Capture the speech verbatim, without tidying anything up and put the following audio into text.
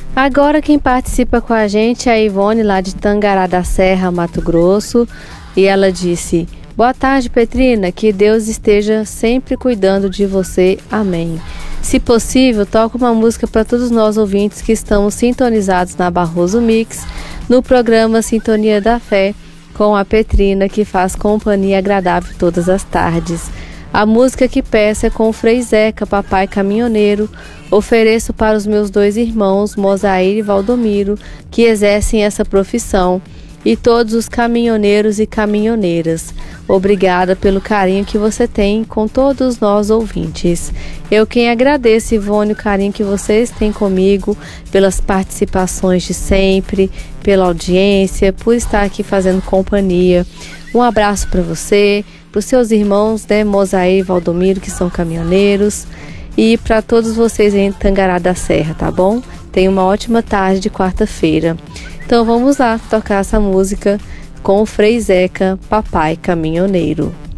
Agora quem participa com a gente é a Ivone, lá de Tangará da Serra, Mato Grosso. E ela disse: boa tarde, Petrina, que Deus esteja sempre cuidando de você, amém. Se possível, toca uma música para todos nós ouvintes que estamos sintonizados na Barroso Mix, no programa Sintonia da Fé, com a Petrina, que faz companhia agradável todas as tardes. A música que peço é com o Frei Zeca, papai caminhoneiro. Ofereço para os meus dois irmãos, Mosair e Valdomiro, que exercem essa profissão, e todos os caminhoneiros e caminhoneiras. Obrigada pelo carinho que você tem com todos nós ouvintes. Eu quem agradeço, Ivone, o carinho que vocês têm comigo, pelas participações de sempre, pela audiência, por estar aqui fazendo companhia. Um abraço para você, para os seus irmãos, né, Mosair e Valdomiro, que são caminhoneiros, e para todos vocês em Tangará da Serra, tá bom? Tenha uma ótima tarde de quarta-feira. Então vamos lá tocar essa música com o Frei Zeca, papai caminhoneiro.